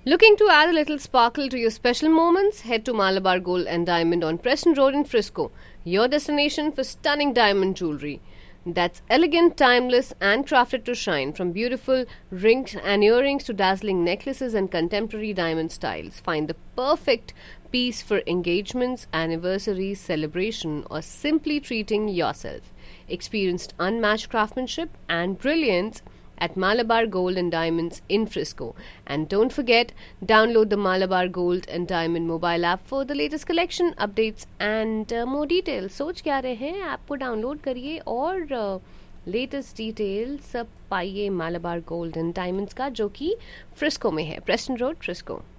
Looking to add a little sparkle to your special moments? Head to Malabar Gold and Diamond on Preston Road in Frisco, your destination for stunning diamond jewelry. That's elegant, timeless, and crafted to shine. From beautiful rings and earrings to dazzling necklaces and contemporary diamond styles, find the perfect piece for engagements, anniversaries, celebration, or simply treating yourself. Experienced unmatched craftsmanship and brilliance at Malabar Gold and Diamonds in Frisco. And don't forget, download the Malabar Gold and Diamond mobile app for the latest collection, updates and more details. सोच क्या रहे हैं, app को download करिए और latest details पाइए Malabar gold and diamonds का, जो कि फ्रिस्को में है, प्रेस्टन रोड, फ्रिस्को.